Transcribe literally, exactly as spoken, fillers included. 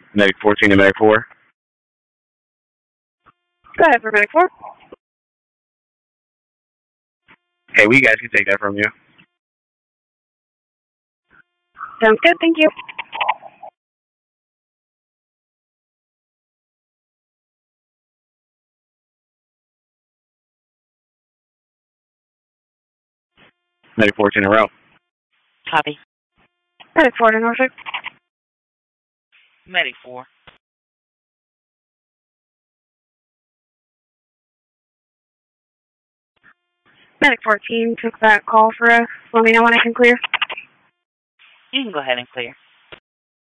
Medic fourteen to Medic four. Go ahead for Medic four. Hey, we guys can take that from you. Sounds good, thank you. Medic fourteen in route. Copy. Medic four to Norfolk. Medic four. Medic fourteen took that call for us. Let me know when I can clear. You can go ahead and clear.